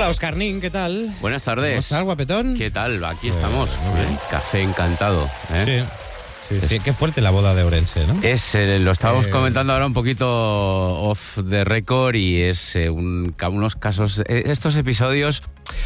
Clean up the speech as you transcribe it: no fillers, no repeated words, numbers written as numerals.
Hola, Oscarnín, ¿qué tal? Buenas tardes. ¿Cómo estás, guapetón? ¿Qué tal? Aquí estamos. Café encantado. Sí, qué fuerte la boda de Ourense, ¿no? Lo estábamos comentando ahora un poquito off the record y es unos casos... estos episodios